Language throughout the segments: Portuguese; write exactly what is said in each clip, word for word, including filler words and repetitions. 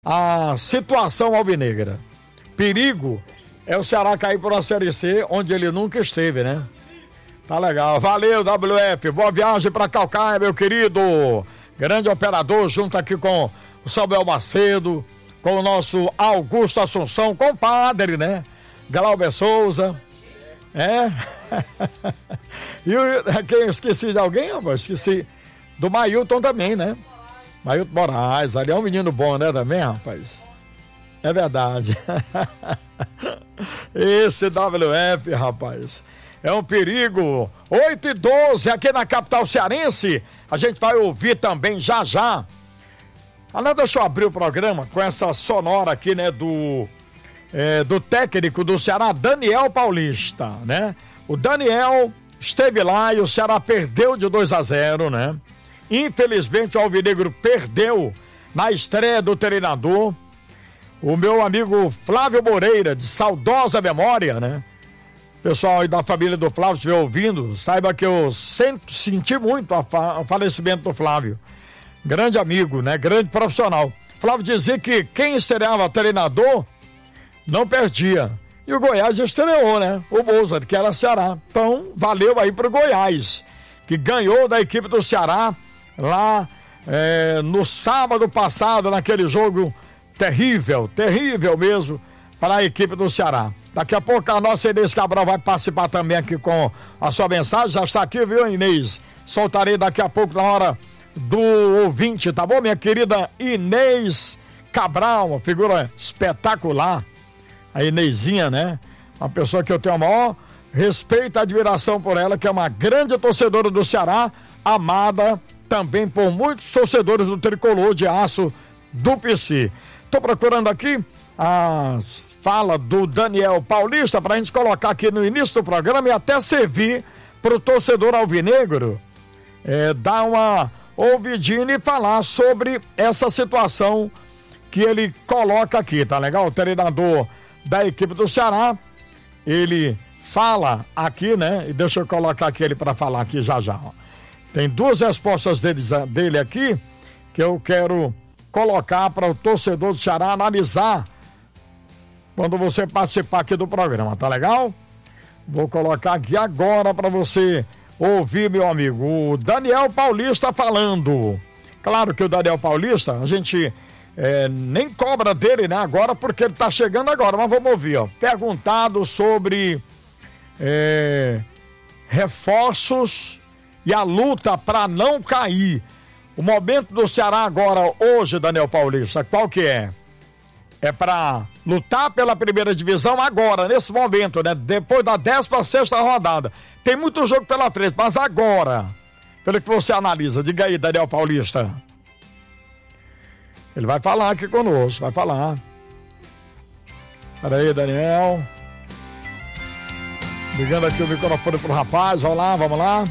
a situação alvinegra. Perigo é o Ceará cair para a Série C, onde ele nunca esteve, né? Tá legal. Valeu, W F. Boa viagem para Calcaia, meu querido. Grande operador, junto aqui com o Samuel Macedo, com o nosso Augusto Assunção, compadre, né? Glauber Souza. É? E eu, quem esqueci de alguém, rapaz? Esqueci do Mailton também, né? Mailton Moraes, ali é um menino bom, né, também, rapaz? É verdade. Esse W F, rapaz, é um perigo. oito e doze aqui na capital cearense. A gente vai ouvir também já já. Ah, deixa eu abrir o programa com essa sonora aqui, né, do, é, do técnico do Ceará, Daniel Paulista, né? O Daniel esteve lá e o Ceará perdeu de dois a zero, né? Infelizmente o Alvinegro perdeu na estreia do treinador. O meu amigo Flávio Moreira, de saudosa memória, né? Pessoal aí da família do Flávio, se estiver ouvindo, saiba que eu sempre senti muito o fa- falecimento do Flávio. Grande amigo, né? Grande profissional. Flávio dizia que quem estreava treinador não perdia. E o Goiás estreou, né? O Mozart, que era Ceará. Então, valeu aí pro Goiás, que ganhou da equipe do Ceará lá é, no sábado passado, naquele jogo terrível, terrível mesmo para a equipe do Ceará. Daqui a pouco a nossa Inês Cabral vai participar também aqui com a sua mensagem. Já está aqui, viu, Inês? Soltarei daqui a pouco na hora do ouvinte, tá bom? Minha querida Inês Cabral, uma figura espetacular. A Inezinha, né? Uma pessoa que eu tenho o maior respeito e admiração por ela, que é uma grande torcedora do Ceará, amada também por muitos torcedores do Tricolor de Aço do P C. Tô procurando aqui a fala do Daniel Paulista para a gente colocar aqui no início do programa e até servir para o torcedor alvinegro é, dar uma ouvidinha e falar sobre essa situação que ele coloca aqui, tá legal? O treinador da equipe do Ceará, ele fala aqui, né? E deixa eu colocar aqui ele para falar aqui já já. Ó. Tem duas respostas deles, dele aqui que eu quero colocar para o torcedor do Ceará analisar quando você participar aqui do programa, tá legal? Vou colocar aqui agora para você ouvir, meu amigo, o Daniel Paulista falando. Claro que o Daniel Paulista, a gente é, nem cobra dele, né, agora, porque ele tá chegando agora, mas vamos ouvir, ó. Perguntado sobre é, reforços e a luta para não cair. O momento do Ceará agora, hoje, Daniel Paulista, qual que é? É para lutar pela primeira divisão agora, nesse momento, né? Depois da décima sexta rodada. Tem muito jogo pela frente, mas agora, pelo que você analisa, diga aí, Daniel Paulista. Ele vai falar aqui conosco, vai falar. Pera aí, Daniel. Ligando aqui o microfone pro rapaz, vamos lá, vamos lá.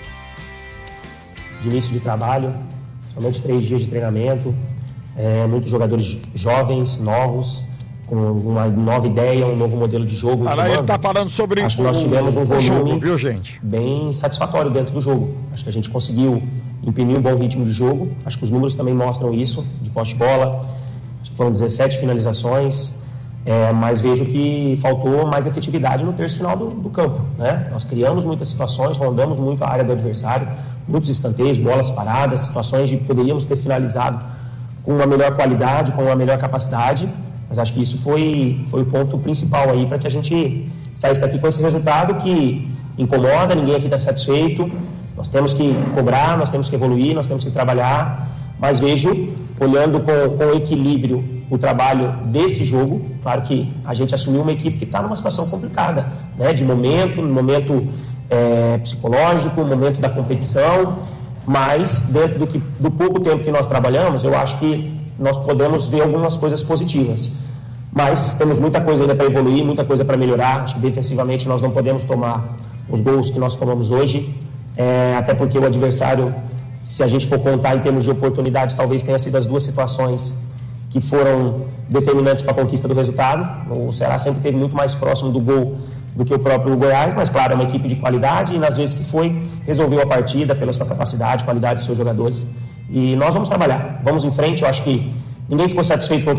De início de trabalho, somente três dias de treinamento, é, muitos jogadores jovens, novos, com uma nova ideia, um novo modelo de jogo. Cara, ele está falando sobre acho que nós tivemos um volume jogo, viu, gente? Bem satisfatório dentro do jogo. Acho que a gente conseguiu imprimir um bom ritmo de jogo. Acho que os números também mostram isso, de poste de bola. Acho que foram dezessete finalizações, é, mas vejo que faltou mais efetividade no terço final do, do campo, né? Nós criamos muitas situações, rondamos muito a área do adversário, muitos escanteios, bolas paradas, situações de poderíamos ter finalizado com uma melhor qualidade, com uma melhor capacidade, mas acho que isso foi, foi o ponto principal aí para que a gente saísse daqui com esse resultado que incomoda, ninguém aqui está satisfeito. Nós temos que cobrar, nós temos que evoluir, nós temos que trabalhar, mas vejo, olhando com, com equilíbrio o trabalho desse jogo, claro que a gente assumiu uma equipe que está numa situação complicada, né, de momento, no momento é, psicológico, no momento da competição, mas dentro do, que, do pouco tempo que nós trabalhamos, eu acho que nós podemos ver algumas coisas positivas. Mas temos muita coisa ainda para evoluir, muita coisa para melhorar. Acho que defensivamente nós não podemos tomar os gols que nós tomamos hoje, é, até porque o adversário, se a gente for contar em termos de oportunidade, talvez tenha sido as duas situações que foram determinantes para a conquista do resultado. O Ceará sempre esteve muito mais próximo do gol do que o próprio Goiás, mas claro, é uma equipe de qualidade e nas vezes que foi, resolveu a partida pela sua capacidade, qualidade dos seus jogadores. E nós vamos trabalhar, vamos em frente. Eu acho que ninguém ficou satisfeito com o